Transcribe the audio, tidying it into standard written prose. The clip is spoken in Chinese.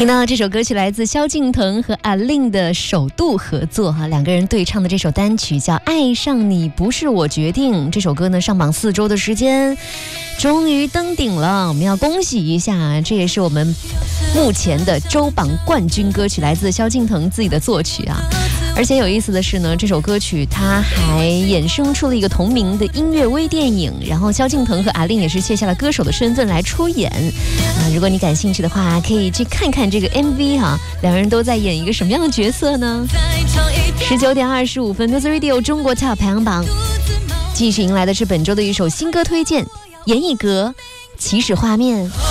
听到这首歌曲来自萧敬腾和阿令的首度合作两个人对唱的这首单曲叫《爱上你不是我决定》。这首歌呢上榜4周的时间，终于登顶了，我们要恭喜一下，这也是我们目前的周榜冠军歌曲，来自萧敬腾自己的作曲啊。而且有意思的是呢，这首歌曲它还衍生出了一个同名的音乐微电影，然后萧敬腾和阿令也是卸下了歌手的身份来出演如果你感兴趣的话，可以去看看这个 MV 两人都在演一个什么样的角色呢？19点25分 Music Radio 中国 Top 排行榜继续迎来的是本周的一首新歌推荐，严艺格起始画面。